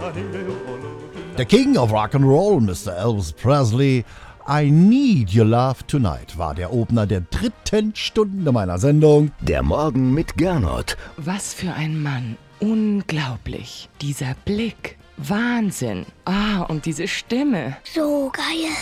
Der King of Rock'n'Roll, Mr. Elvis Presley, I Need Your Love Tonight war der Opener der 3. Stunde meiner Sendung. Der Morgen mit Gernot. Was für ein Mann. Unglaublich. Dieser Blick. Wahnsinn. Und diese Stimme. So geil.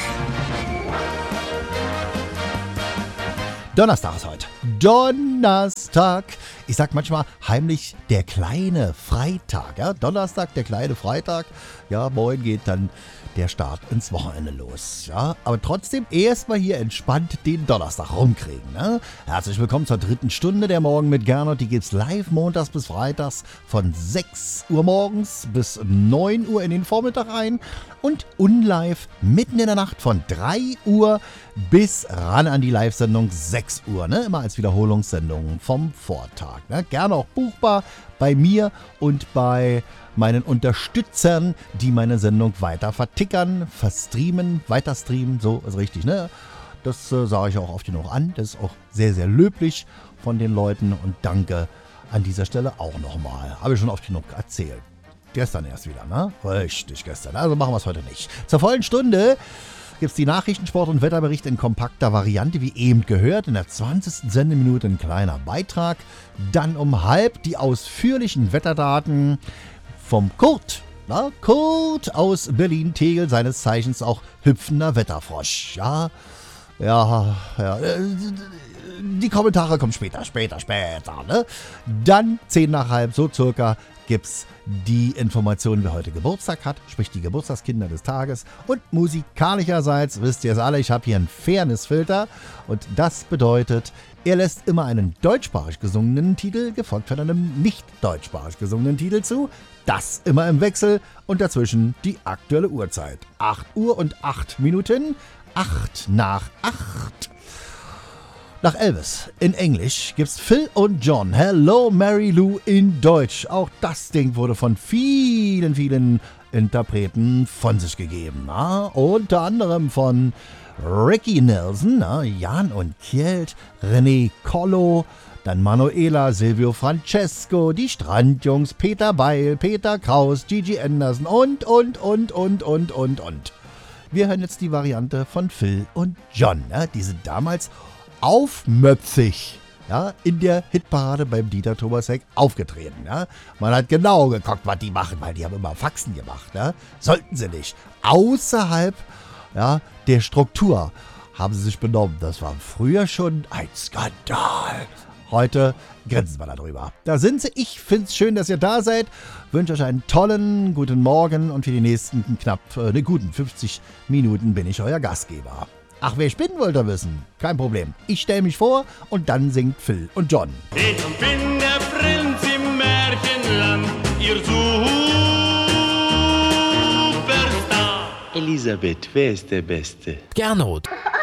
Donnerstag ist heute. Donnerstag. Ich sag manchmal heimlich der kleine Freitag. Ja? Donnerstag, der kleine Freitag. Ja, morgen geht dann der Start ins Wochenende los. Ja? Aber trotzdem erstmal hier entspannt den Donnerstag rumkriegen. Ne? Herzlich willkommen zur 3. Stunde der Morgen mit Gernot. Die gibt's live montags bis freitags von 6 Uhr morgens bis 9 Uhr in den Vormittag rein. Und unlive mitten in der Nacht von 3 Uhr bis ran an die Live-Sendung 6 Uhr. Ne? Immer als Wiederholungssendung vom Vortag. Ne? Gerne auch buchbar bei mir und bei meinen Unterstützern, die meine Sendung weiter vertickern, weiter streamen, so ist richtig, ne? Das sage ich auch oft genug an. Das ist auch sehr, sehr löblich von den Leuten und danke an dieser Stelle auch nochmal. Habe ich schon oft genug erzählt. Gestern erst wieder, ne? Richtig, gestern. Also machen wir es heute nicht. Zur vollen Stunde gibt es die Nachrichten, Sport- und Wetterbericht in kompakter Variante, wie eben gehört. In der 20. Sendeminute ein kleiner Beitrag. Dann um halb die ausführlichen Wetterdaten vom Kurt. Na, Kurt aus Berlin-Tegel, seines Zeichens auch hüpfender Wetterfrosch. Ja. Die Kommentare kommen später. Ne? Dann 10 nach halb, so circa, gibt's die Informationen, wer heute Geburtstag hat, sprich die Geburtstagskinder des Tages. Und musikalischerseits, wisst ihr es alle, ich habe hier einen Fairness-Filter. Und das bedeutet, er lässt immer einen deutschsprachig gesungenen Titel, gefolgt von einem nicht deutschsprachig gesungenen Titel zu. Das immer im Wechsel und dazwischen die aktuelle Uhrzeit. 8 Uhr und 8 Minuten. 8 nach 8. Nach Elvis in Englisch gibt's Phil und John. Hello Mary Lou in Deutsch. Auch das Ding wurde von vielen, vielen Interpreten von sich gegeben. Na? Unter anderem von Ricky Nelson, Jan und Kjeld, René Collo, dann Manuela, Silvio Francesco, die Strandjungs, Peter Beil, Peter Kraus, Gigi Anderson und. Wir hören jetzt die Variante von Phil und John. Die sind damals aufmöpfig in der Hitparade beim Dieter Thomas Heck aufgetreten. Ja. Man hat genau geguckt, was die machen, weil die haben immer Faxen gemacht. Ja. Sollten sie nicht. Außerhalb der Struktur haben sie sich benommen. Das war früher schon ein Skandal. Heute grinsen wir da drüber. Da sind sie. Ich finde es schön, dass ihr da seid. Wünsche euch einen tollen guten Morgen und für die nächsten guten 50 Minuten bin ich euer Gastgeber. Ach, wer ich bin, wollt ihr wissen? Kein Problem. Ich stelle mich vor und dann singt Phil und John. Ich bin der Prinz im Märchenland, ihr Superstar. Elisabeth, wer ist der Beste? Gernot.